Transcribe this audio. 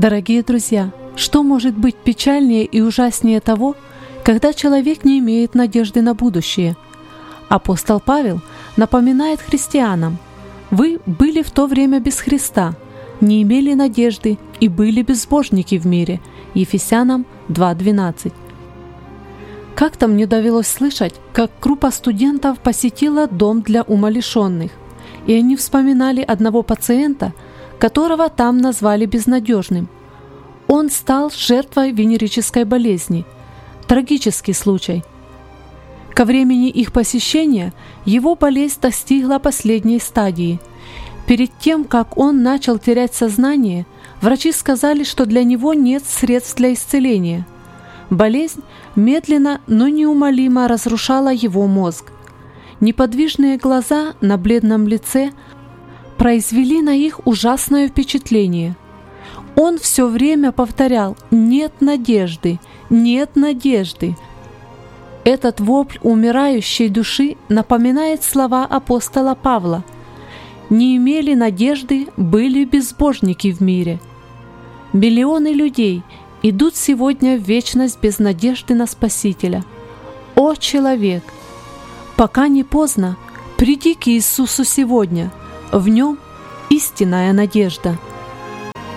Дорогие друзья, что может быть печальнее и ужаснее того, когда человек не имеет надежды на будущее? Апостол Павел напоминает христианам: «Вы были в то время без Христа, не имели надежды и были безбожники в мире». Ефесянам 2:12. Как-то мне довелось слышать, как группа студентов посетила дом для умалишенных, и они вспоминали одного пациента, которого там назвали безнадежным. Он стал жертвой венерической болезни. Трагический случай. Ко времени их посещения его болезнь достигла последней стадии. Перед тем, как он начал терять сознание, врачи сказали, что для него нет средств для исцеления. Болезнь медленно, но неумолимо разрушала его мозг. Неподвижные глаза на бледном лице произвели на их ужасное впечатление. Он все время повторял: «Нет надежды, нет надежды». Этот вопль умирающей души напоминает слова апостола Павла: «Не имели надежды, были безбожники в мире». Миллионы людей идут сегодня в вечность без надежды на Спасителя. О, человек! Пока не поздно, приди к Иисусу сегодня. В Нем истинная надежда.